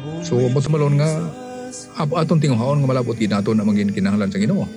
So mo malon nga aton tinguhaon nga malabot gid naton na maging kinahanglan sa Ginoo.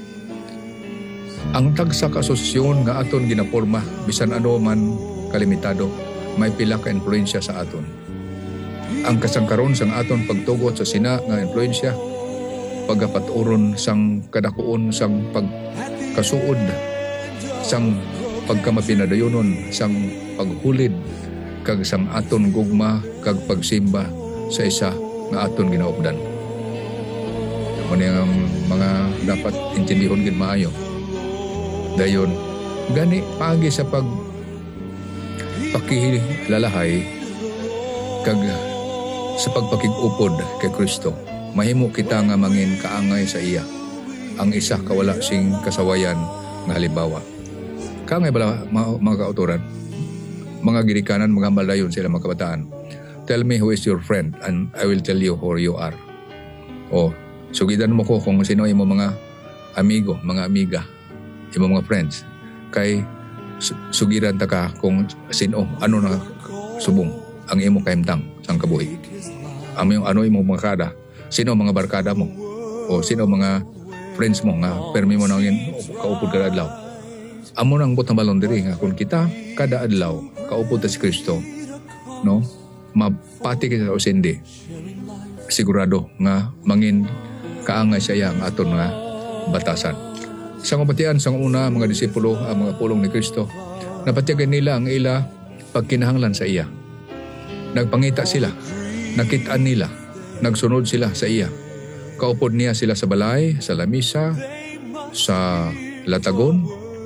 Ang tagsa ka asosasyon nga aton ginaporma bisan ano man kalimitado, may pila ka influensya sa aton. Ang kasangkaron sang aton pagtugot sa sina nga influensya, pagapaturon sang kadakuon sang pagkasuod, sang pagkamapinadayonon, sang paghulid, kag sang aton gugma kag pagsimba sa isa nga aton ginaupdan. Ano ang mga dapat intindihon gid maayo. Dayon gani pagi sa pakilalahay kag sa pagpakig-upod kay Kristo, mahimo kita nga mangin kaangay sa iya. Ang isa kawala sing kasawayan nga halimbawa. Kaangay bala mga kautoran, mga girikanan, mga malayon sila mga kabataan. Tell me who is your friend and I will tell you who you are. O, sugidan mo ko kung sino imo mga amigo, mga amiga, imo mga friends. Kay sugiran ta ka kung sino, ano na subong ang imo kaimtang sang kabuhi. Ano imo mga kada, sino mga barkada mo, o sino mga friends mo nga permi mo nang kaupod kada adlaw. Amo nang butang balon diri nga kung kita kada adlaw kaupod ta si Kristo, no? Mapati kita o sindi, sigurado nga mangin kaangay siya ang aton nga batasan. Sa kabatian sang una mga disipulo, ang mga pulong ni Kristo, napatiyagan nila ang ila pagkinahanglan sa iya. Nagpangita sila, nakitaan nila, nagsunod sila sa iya. Kaupod niya sila sa balay, sa lamisa, sa latagon.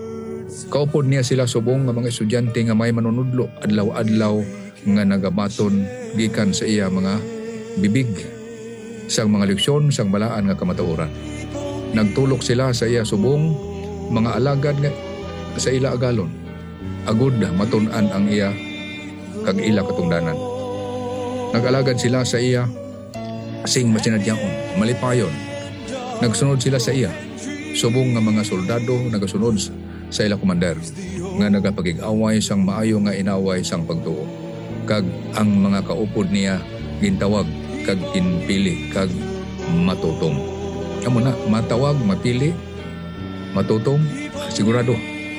Kaupod niya sila subong nga mga estudyante nga may manunudlo adlaw-adlaw nga nagabaton gikan sa iya mga bibig sang mga leksyon sang balaan nga kamatuoran. Nagtulok sila sa iya subong mga alagad nga sa ila agalon. Agud matun-an ang iya kag ila katungdanan. Nag-alagad sila sa iya sing masinadyaon, malipayon. Nagsunod sila sa iya subong nga mga soldado nagasunod sa ila komandar nga nagapagig-away sang maayo nga inaway sang pagtuo. Kag ang mga kaupod niya gintawag kag ginpili kag matutong. Amo na matawag, mapili, matutong, sigurado.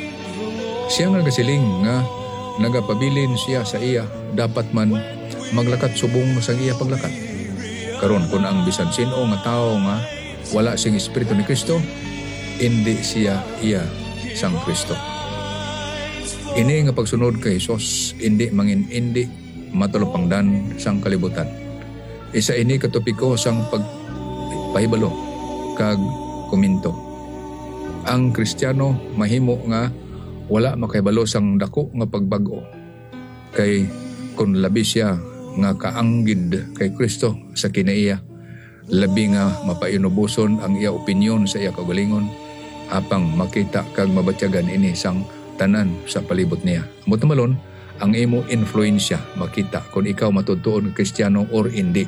Siya nga gasiling nga nagapabilin siya sa iya, dapat man maglakat subong sa iya paglakat. Karon kun ang bisan sino nga tao nga wala sing espiritu ni Kristo, hindi siya iya sang Kristo. Ini nga pagsunod kay Hesus, hindi mangin-indi matulopangdan sang kalibutan. Isa ini katopiko sang pagpahibalo kag kuminto. Ang Kristiyano mahimo nga wala makahibalo sang dako nga pagbago. Kay kun labi siya nga kaanggid kay Kristo sa kinaiya, labi nga mapainubuson ang iya opinyon sa iya kaugalingon, apang makita kag mabatyagan ini sang tanan sa palibot niya. Amot malon, ang imo influensya makita kung ikaw matutuon Kristiyano or hindi.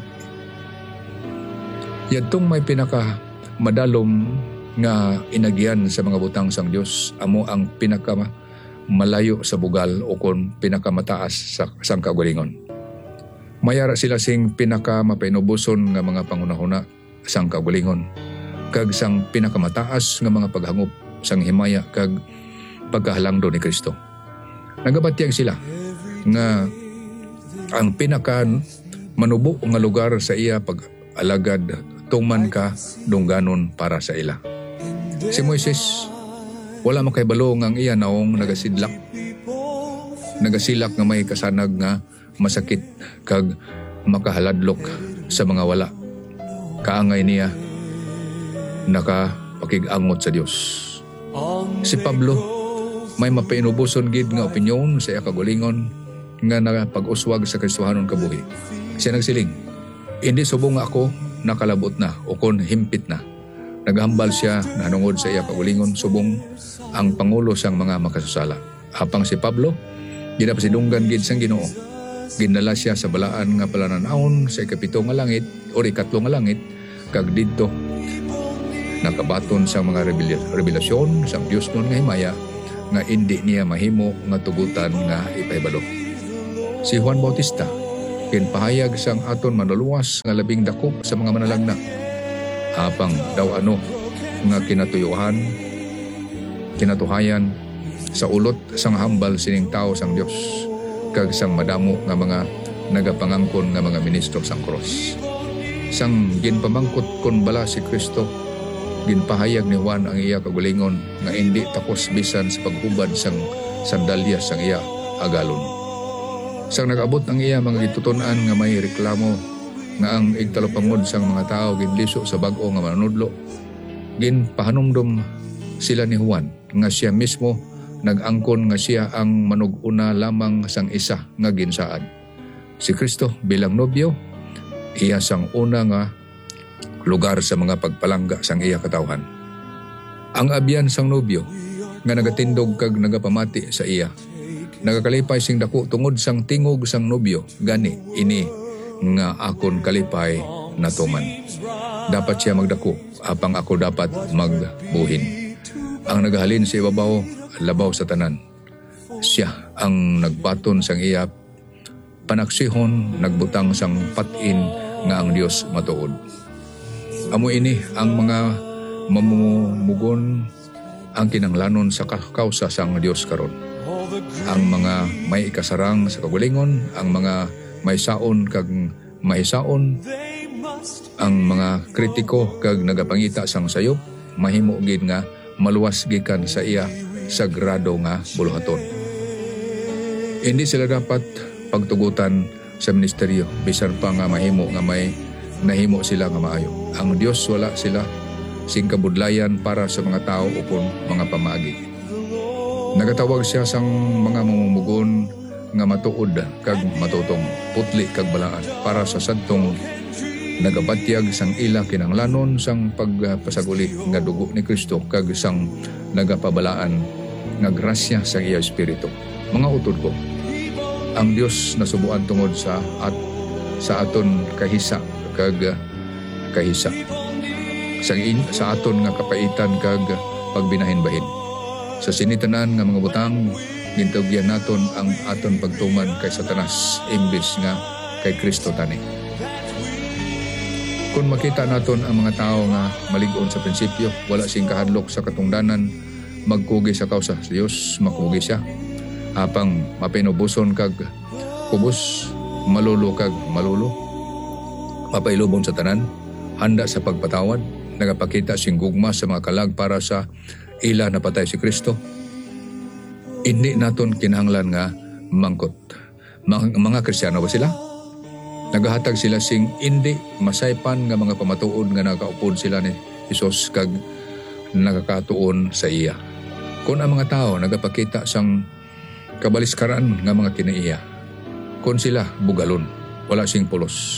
Yadtong may pinaka madalom nga inagyan sa mga butang sang Dios, amo ang pinaka malayo sa bugal o kon pinakamataas sa sang kaugalingon. Mayara sila sing pinaka mapainubuson nga mga pangunahuna sang kaugalingon, kag sang pinakamataas nga mga paghangop sang himaya kag pagkahalangdo ni Kristo. Nagabatyag sila nga ang pinaka manubo nga lugar sa iya pag-alagad tuman ka dungganon para sa ila. Si Moises wala makahibalo nga ang iya naong nagasilak nga may kasanag nga masakit kag makahaladlok sa mga wala. Kaangay niya nakapakig-angot sa Dios. Si Pablo may mapainubuson gid nga opinyon sa iya kagalingon nga nakapag-uswag sa Kristohanon kabuhi. Siya nagsiling, hindi subong ako nakalabot na o kon himpit na. Naghambal siya nanungod sa iya kagalingon subong ang pangulo sang mga makasusala. Apang si Pablo ginapasidunggan gid sang Ginoo. Ginala siya sa balaan nga palananawon sa ikapito nga langit o ikatlo nga langit, kag didto nakabaton sa mga revelasyon sang Dios nun nga himaya nga hindi niya mahimo nga tugutan nga ipahibalo. Si Juan Bautista Ginpahayag sang aton manuluwas nga labing dako sa mga manalagna. Apang daw ano nga kinatuhayan sa ulot sang hambal sining tao sang Dios kag sang madamo nga mga nagapangangkon nga mga ministro sang cross. Sang ginpamangkot kon bala si Kristo, ginpahayag ni Juan ang iya kagulingon nga hindi takos bisan sa paghubad sang sandalyas sang iya agalon. Sang nag-abot ang iya mga gitutunan nga may reklamo nga ang igtalopangod sang mga tao ginliso sa bag-o nga manunudlo, ginpahanumdum sila ni Juan nga siya mismo nag-angkon nga siya ang manuguna lamang sang isa nga ginsaad. Si Kristo bilang nobyo, iya sang una nga lugar sa mga pagpalangga sang iya katawhan. Ang abyan sang nobyo nga nagatindog kag nagapamati sa iya, nagakalipay sing dako tungod sang tingog sang nobyo, gani ini nga akon kalipay na tuman. Dapat siya magdako, apang ako dapat magbuhin. Ang nagahalin sa ibabaw, labaw sa tanan. Siya ang nagbaton sang iya panaksihon, nagbutang sang patin nga ang Dios matuod. Amo ini ang mga mamumugon ang kinanglanon sa kausa sang Dios karon. Ang mga may ikasarang sa kagulingon, ang mga may saon kag mahisaon, ang mga kritiko kag nagapangita sang sayop, mahimo gid nga maluwas gikan sa iya sagrado nga buluhaton. Hindi sila dapat pagtugutan sa ministeryo bisan pa nga mahimo nga may nahimo sila nga maayo. Ang Dios wala sila sing kabudlayan para sa mga tao upon mga pamaagi. Nagatawag siya sang mga mamumugon nga matuod kag matutong, putli kag balaan para sa sadtong nagabatyag sang ila kinanglanon sang pagpasaguli nga dugo ni Kristo kag sang nagapabalaan nga grasya sa iya espiritu. Mga utod ko, ang Dios nasubuan tungod sa aton kahisa kag kahisa sa aton nga kapaitan kag pagbinahin-bahin. Sa sinitanan nga mga butang, gintugyan naton ang aton pagtuman kay Satanas imbis nga kay Kristo tani. Kung makita naton ang mga tao nga malig-on sa prinsipyo, wala sing kahadlok sa katungdanan, magkugi sa kausa sa Dios, makugi siya. Apang mapinubuson kag kubos, malulo kag malulo, mapailubon sa tanan, handa sa pagpatawad, nagapakita sing gugma sa mga kalag para sa ila napatay si Kristo. Hindi naton kinahanglan nga mangkot. Mga Kristiyano ba sila? Nagahatag sila sing hindi masaypan nga mga pamatuod nga nakaupod sila ni Hesus kag nakakatuon sa iya. Kung ang mga tao nagapakita sang kabaliskaran nga mga kinaiya, kung sila bugalon, wala sing pulos,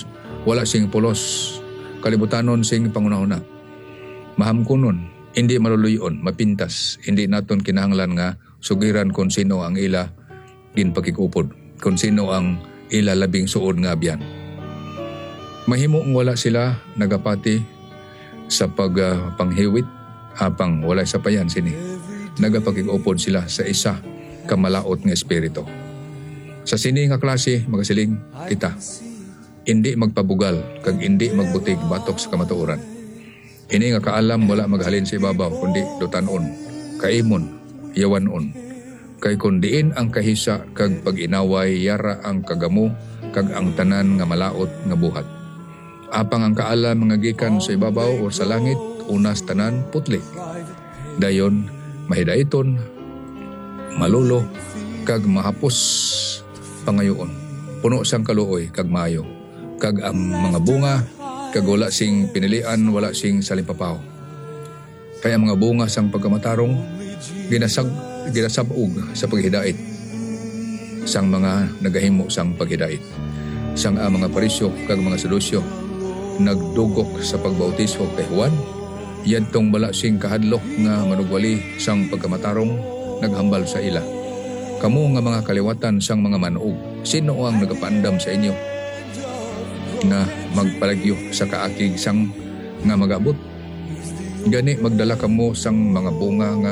kalibutanon sing pangunahuna, mahamkunon, hindi maluluyon, mapintas, hindi naton kinahanglan nga sugiran kung sino ang ila ginpakikupod, kung sino ang ila labing suod nga abyan. Mahimo wala sila nagapati sa pagpanghiwit, apang wala sa payan sini. Nagapakikupod sila sa isa kamalaot nga espiritu. Sa sini nga klase, magasiling kita, hindi magpabugal, kag hindi magbutig batok sa kamatuoran. Ini nga kaalam wala maghalin sa ibabaw, kundi dutanon, kaimon, yawanon. Kay kundiin ang kahisa kag pag-inaway, yara ang kagamo, kag ang tanan nga malaot nga buhat. Apang ang kaalam nga gikan sa ibabaw o sa langit, unas tanan putli. Dayon, mahidaiton, malulo, kag mahapos pangayoon. Puno sang kaluoy kag maayo. Kag ang mga bunga, kag wala sing pinilian, wala sing salimpapaw. Kaya mga bunga sang pagkamatarong, ginasabog sa paghidait. Sang mga nagahimo sang paghidait. Sang mga parisyo kag mga sedusyo, nagdugok sa pagbautismo kay Juan, yadtong wala sing kahadlok nga manugwali sang pagkamatarong, naghambal sa ila. Kamu nga mga kaliwatan sang mga manuog, sino ang nagapaandam sa inyo nga magpalagyo sa kaakig sang nga magabot? Gani magdala kamo sang mga bunga nga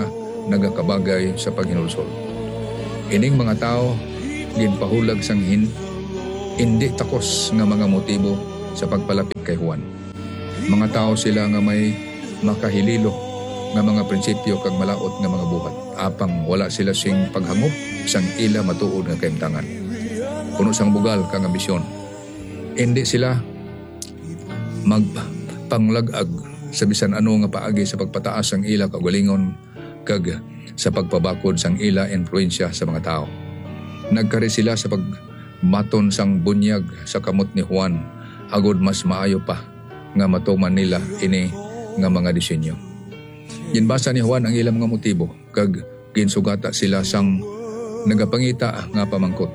nagakabagay sa paghinulsol. Ining mga tao ginpahulag sang Indi takos nga mga motibo sa pagpalapit kay Juan. Mga tao sila nga may makahililo nga mga prinsipyo kag malaot nga mga buhat. Apang wala sila sing paghangop sang ila matuod nga kahimtangan. Puno sang bugal kang ambisyon. Hindi sila magpanglagag sa bisan ano nga paagi sa pagpataas sang ila kaugalingon kag sa pagpabakod sang ila influensya sa mga tao. Nagkari sila sa pagmaton sang bunyag sa kamot ni Juan agod mas maayo pa nga matuman nila ini nga mga disenyo. Ginbasa ni Juan ang ilang mga motibo kag ginsugata sila sang nagapangita nga pamangkot.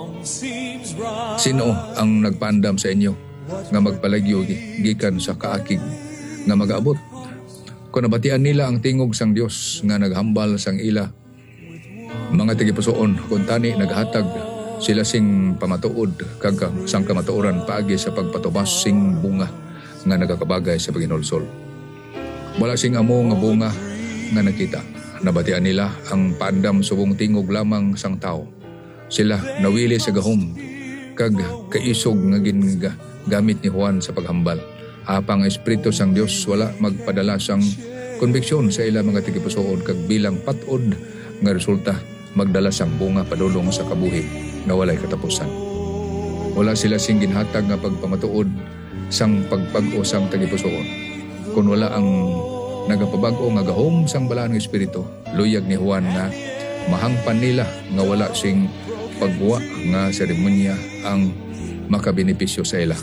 Sino ang nagpaandam sa inyo nga magpalagyo gikan sa kaakig nga mag-abot? Kung nabatian nila ang tingog sang Dios nga naghambal sang ila mga tigipusoon, kung tani naghatag sila sing pamatuod kag sang kamatuoran paagi sa pagpatubas sing bunga nga nagakabagay sa paginulsol. Wala sing amo nga bunga nga nakita. Nabatian nila ang paandam subong tingog lamang sang tao. Sila nawili sa gahom kag kaisog nga gamit ni Juan sa paghambal. Apang espiritu sang Dios wala magpadala sang konbiksyon sa ila mga tigipusoon kag bilang patod nga resulta magdala sang bunga padulong sa kabuhi nga walay katapusan. Wala sila sing ginhatag nga pagpamatuod sang pagpag-o sang tigipusoon. Kung wala ang nagapabag-o nga gahom sang balaan ng espiritu, luyag ni Juan na mahangpan nila nga wala sing pagbuwa nga seremonya ang makabenepisyo sa ila.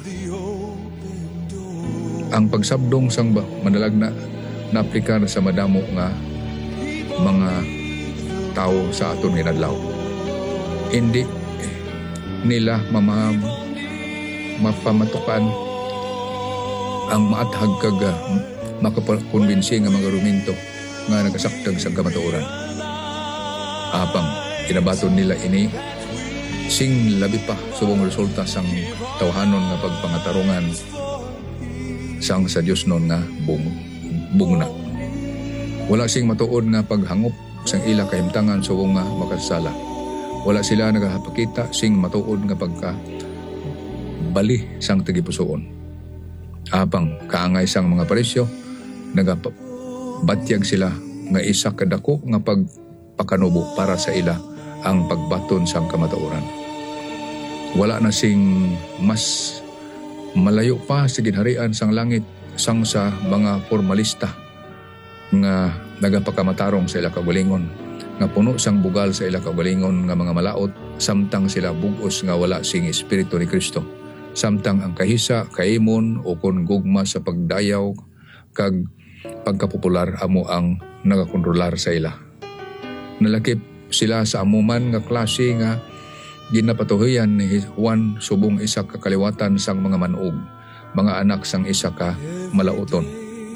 Ang pagsabdong sang manalag na naaplikar sa madamo nga mga tao sa aton hinadlaw. Hindi nila mapamatukan ang maathag kag makakonbinsi nga mga ruminto nga nagasaktag sa kamatuoran. Apang kinabaton nila ini sing labi pa subong resulta sang tawhanon nga pagpangatarungan sang sa Dios non nga bungna. Wala sing matuod nga paghangop sang ila kahimtangan subong nga makasala. Wala sila nagahapakita sing matuod nga pagka bali sang tigipusoon. Apang kaangay sang mga parisyo, nagabatyag sila nga isa kadako nga pagpakanubo para sa ila ang pagbaton sang kamatuoran. Wala na sing mas malayo pa sa ginharian sang langit sang sa mga formalista nga nagapakamatarong sa ila kaugalingon, nga puno sang bugal sa ila kaugalingon nga mga malaot, samtang sila bugos nga wala sing espiritu ni Kristo. Samtang ang kahisa, kaimon o kon gugma sa pagdayaw kag pagkapopular amo ang nagakontrolar sa ila. Nalakip sila sa amuman nga klase nga ginapatuhoyan ni Juan subong isa ka kaliwatan sang mga manuog, mga anak sang isa ka malauton.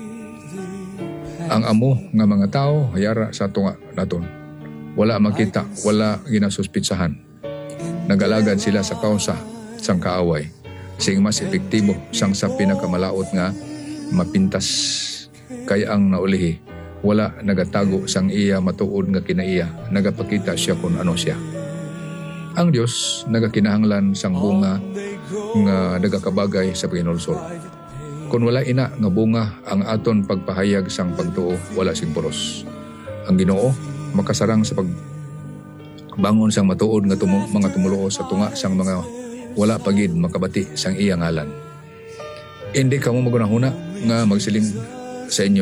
Ang amo nga mga tao hayara sa tunga naton. Wala makita, wala ginasuspitsahan. Nagalagad sila sa kausa sang kaaway. Sing mas epektibo sang sa pinakamalaot nga mapintas kay ang naulihi. Wala nagatago sang iya matuod nga kinaiya, nagapakita siya kung ano siya. Ang Dios nagakinahanglan sang bunga nga nagakabagay sa paginulsol. Kung wala ina nga bunga ang aton pagpahayag sang pagtuo, wala sing puros. Ang Ginoo makasarang sa pagbangon sang matuod nga mga tumuluo sa tunga sang mga wala pagid makabati sang iya ngalan. Hindi kamo magunahuna nga magsiling sa inyo.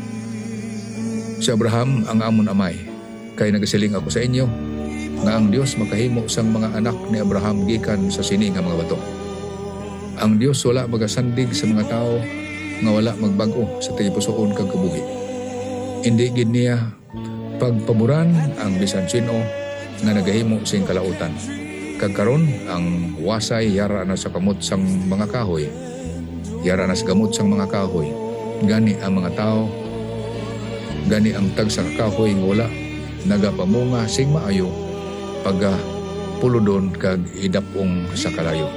Si Abraham ang amon amay, kay nagasiling ako sa inyo nga ang Dios makahimo sang mga anak ni Abraham gikan sa sini nga mga bato. Ang Dios wala magasandig sa mga tao nga wala magbago sa tigipusoon kag kabuhi. Hindi gid niya pagpaboran ang bisan sino nga nagahimo sing kalautan. Kagkaron ang wasay yara na sa kamot sang mga kahoy. Yara na sa gamot sang mga kahoy. Gani ang mga tao, gani ang tag sa kahoy nga wala nagapamunga sing maayo pagga puludon kag idapong sa kalayo.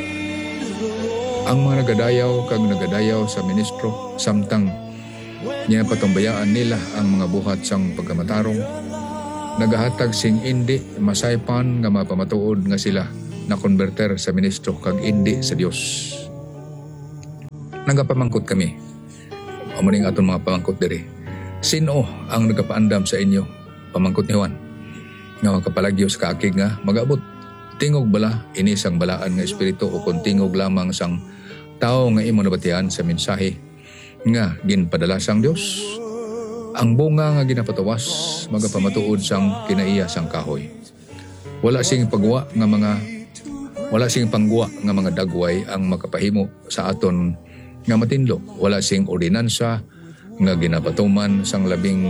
Ang mga nagadayaw sa ministro samtang niya patumbayaan nila ang mga buhat sang pagkamatarong, nagahatag sing indi masaypan nga mapamatuod nga sila na konverter sa ministro kag indi sa Dios. Nagapamangkot kami. Amuning aton mga pamangkot diri. Sino ang nagapaandam sa inyo? Pamangkot ni Juan. Nga makapalagyo sa kaakig nga mag-abot. Tingog bala inisang balaan nga espiritu o kung tingog lamang sang tao nga imo nabatian sa mensahe nga ginpadala sang Dios. Ang bunga nga ginapatawas magapamatuod sang kinaiya sang kahoy. Wala sing pagwa nga mga dagway ang makapahimo sa aton nga matinlo. Wala sing ordinansa nga ginapatuman sang labing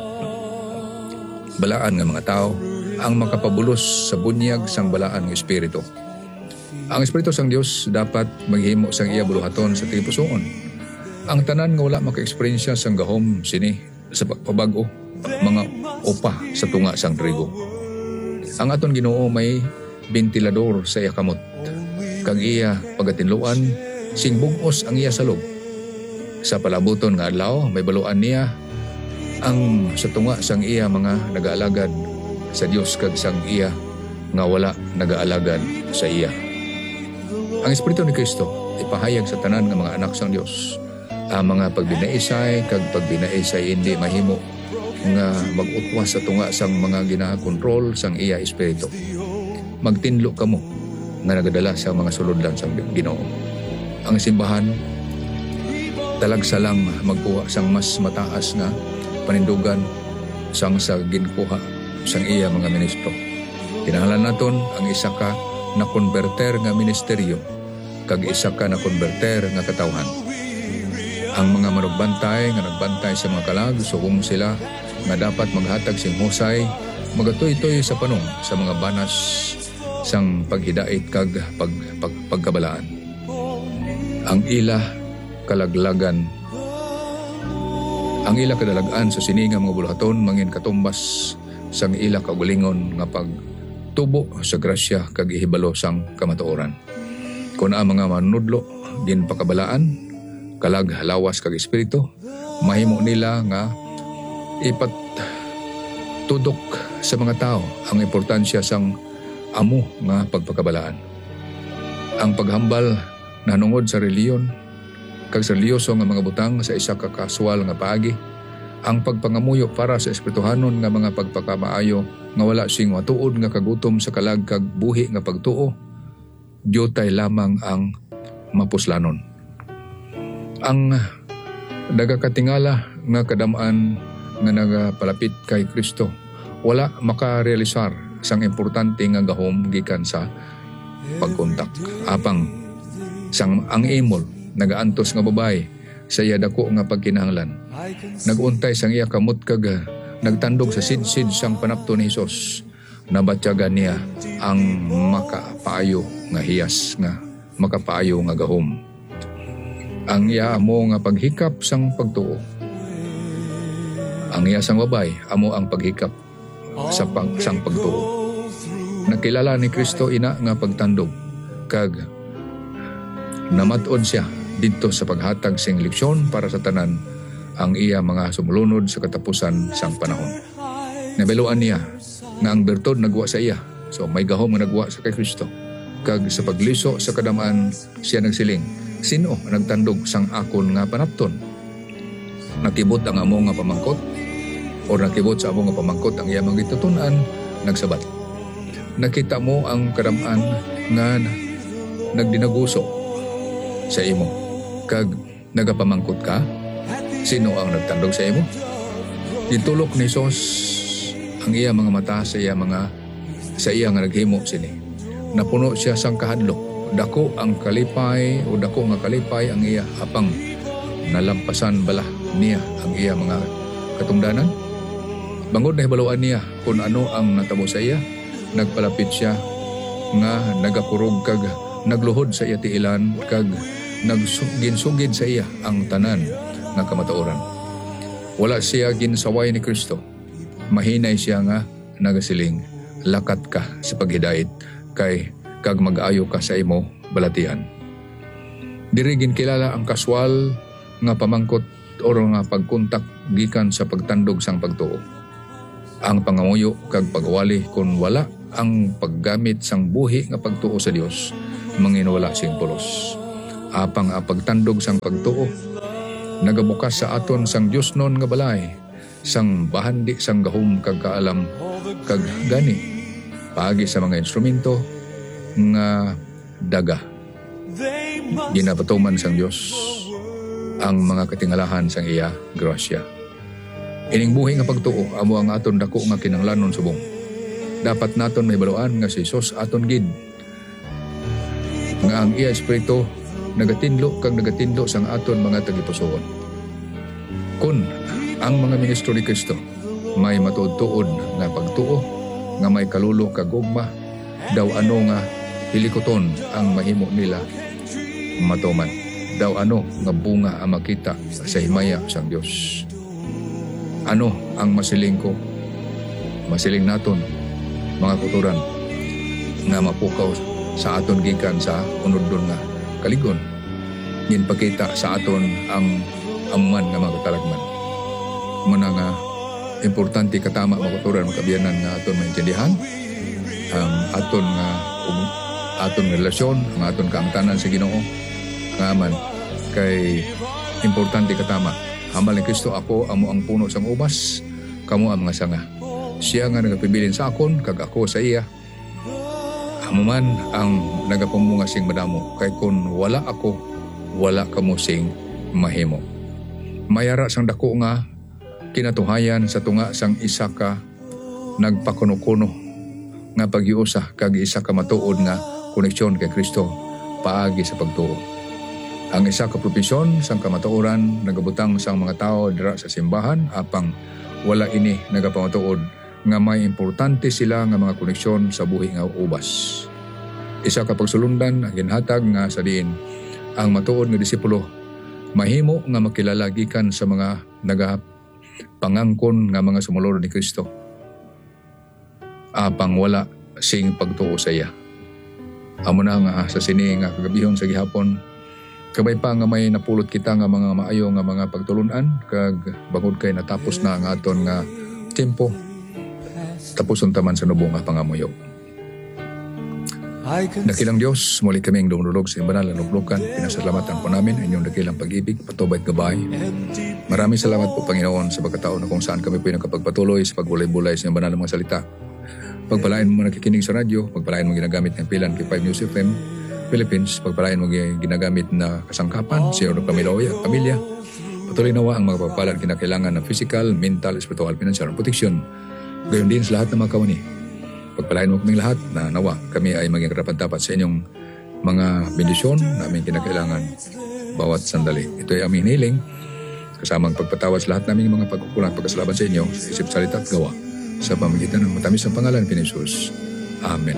balaan nga mga tao ang makapabulos sa bunyag sang balaan nga espiritu. Ang espiritu sang Dios dapat maghimo sang iya buluhaton sa tipusoon. Ang tanan nga wala maka-eksperyensya sang gahom sini sa pagpabago mga upa sa tunga sang trigo. Ang aton Ginoo may bentilador sa iya kamot. Kag iya pagatinluan sing bugos ang iya salog. Sa palabuton nga adlaw may baluan niya ang sa tunga sang iya mga nagaalagad sa Dios kag sang iya nga wala nagaalagad sa iya. Ang Espiritu ni Kristo ipahayag sa tanan nga mga anak sang Dios. Ang mga pagbinaisay kag pagbinaisay hindi mahimo nga mag-utwas sa tunga sang mga ginakontrol sang iya espiritu. Magtinlo kamo nga nagadala sa mga sulodlan sang Ginoo. Ang simbahan talagsa lang magkuha sang mas mataas nga panindugan sang sa ginkuha sang iya mga ministro. Kinahanglan naton ang isa ka na konverter nga ministeryo kag isa ka na konverter nga katawhan. Ang mga manugbantay nga nagbantay sa mga kalag suong sila nga dapat maghatag sing husay magatoy-toy sa panong sa mga banas sang paghidait kag pagkabalaan. Ang ila kalaglagan ang ila kadalagan sa sininga mga buluhaton mangin katumbas sang ila kagulingon nga pagtubo sa grasya kag ihibalo sang kamatuoran. Kung ang mga manudlo din pakabalaan kalag lawas kag espiritu mahimo nila nga ipatudok sa mga tao ang importansya sang amo nga pagpakabalaan. Ang paghambal nanungod sa reliyon kag sa reliyoso nga mga butang sa isa ka kaswal nga paagi, ang pagpangamuyo para sa espirituhanon nga mga pagpakamaayo nga wala sing matuod nga kagutom sa kalag kag buhi nga pagtuo, diyotay lamang ang mapuslanon. Ang nagakatingala nga kadamaan nga nagapalapit kay Kristo wala makarealisar sang importante nga gahom gikan sa pagkontak. Apang sang ang imol nagaantos nga babay sa iya dako nga pagkinahanglan. Naguntay sang iya kamot kag nagtandog sa sidsid sang panapto ni Hesus. Nabatyagan niya ang makapaayo nga hiyas nga makapaayo nga gahom. Ang iya amo nga paghikap sang pagtuo. Ang iya sang babay amo ang paghikap sa sang pagtuo. Nakilala ni Kristo ina nga pagtandog kag namatod siya didto sa paghatag sing leksyon para sa tanan ang iya mga sumulunod sa katapusan sang panahon. Nabeluan niya nga ang bertod nagwa sa iya. So may gahom nga nagwa sa kay Kristo. Kag sa pagliso sa kadamaan siya nagsiling, sino nagtandog sang akon nga panapton? Nakibot ang amo nga pamangkot o nakibot sa amo nga pamangkot ang iyang gitutunan nagsabat. Nakita mo ang kadamaan nga nagdinaguso sa imo kag nagapamangkot ka? Sino ang nagtandog sa imo? Ditulok ni Hesus ang iya mga mata sa iya nga naghimo sini. Napuno siya sang kahadlok. Dako ang kalipay o dako nga kalipay ang iya apang nalampasan bala niya ang iya mga katungdanan. Bangod na hibaluan niya kung ano ang natabo sa iya, nagpalapit siya nga nagakurog kag nagluhod sa iya tiilan kag nagsugid sa iya ang tanan nga kamatuoran. Wala siya ginsaway ni Kristo. Mahinay siya nga nagasiling, lakat ka sa paghidait kay kag mag-ayo ka sa imo balatian. Diri ginkilala ang kaswal nga pamangkot o nga pagkontak gikan sa pagtandog sang pagtuo. Ang pangamuyo kag pagwali kung wala ang paggamit sang buhi nga pagtuo sa Dios manginwala sing pulos. Apang pagtandog sang pagtuo nagabukas sa aton sang Dios non nga balay, sang bahandi sang gahom kag kaalam kag gani paagi sa mga instrumento nga daga. Ginapatuman sang Dios ang mga katingalahan sang iya grasya. Ining buhi nga pagtuo amo ang aton dako nga kinahanglanon subong. Dapat naton may baluan nga si Jesus aton gid nga ang iya espiritu nagatinlo kag nagatinlo sang aton mga tagipusoon. Kun ang mga ministro ni Kristo may matuod-tuod nga pagtuo nga may kalulo kag gugma, daw ano nga hilikoton ang mahimo nila matuman. Daw ano nga bunga ang makita sa himaya sang Dios. Ano ang masiling ko? Masiling naton mga kuturan nga mapukaw sa aton gikan sa unod-don nga kaligon. Ginpakita sa aton ang amuman nga mga katalagman. Muna nga importante katama mga kuturan makabiyanan nga aton maintindihan ang aton relasyon, ang aton kaangtanan sa Ginoo. Ngaman kay importante katama hambal ni Kristo, ako amo ang puno sang ubas, kamo ang mga sanga. Siya nga nagapibilin sa akon kag ako sa iya. Amo man ang nagapamunga sing madamo, kay kun wala ako, wala kamo sing mahimo. Mayara sang dako nga kinatuhayan sa tunga sang isa ka nagpakuno-kuno nga paghiusa kag isa ka matuod nga koneksyon kay Kristo paagi sa pagtuo. Ang isa ka propesyon sang kamatuoran nagabutang sang mga tao dira sa simbahan apang wala ini nagapamatuod nga may importante sila nga mga koneksyon sa buhi nga ubas. Isa ka pagsulundan ang ginhatag nga sa diin ang matuod nga disipulo mahimo nga makilala gikan sa mga nagapangangkon nga mga sumulod ni Kristo. Apang wala sing pagtuo sa iya. Amo na nga sa sini nga kagabihon sa gihapon, kabay pa nga may napulot kita nga mga maayo nga mga pagtulunan kag bangod kay natapos na ang aton nga tempo. Tapuson taman sa nubong nga pangamuyo. Dakilang Dios, muli kaming dumulog sa banal na nublukan. Pinasalamatan po namin ang inyong dakilang pag-ibig, patubay at gabay. Maraming salamat po Panginoon sa pagkataon na kung saan kami po nakapagpatuloy sa pagbulay-bulay sa inyong banal na mga salita. Pagpalain mo nakikinig sa radyo, pagpalain mo ginagamit ng pilan kay 5 News FM Philippines, pagpalain mo ginagamit na kasangkapan, sa iyong pamilya. Patuloy nawa ang mga pagpapalan kinakailangan ng physical, mental, spiritual, financial, and protection. Gayon din sa lahat ng mga kawani. Pagpalain mo kaming lahat na nawa kami ay maging karapat-dapat sa inyong mga bendisyon na aming kinakailangan bawat sandali. Ito ay aming hiling, kasamang pagpatawad sa lahat naming mga pagkukulang pagkasalaban sa inyo sa isip, salita at gawa sa pamagitan ng matamis ng pangalan ni Jesus. Amen.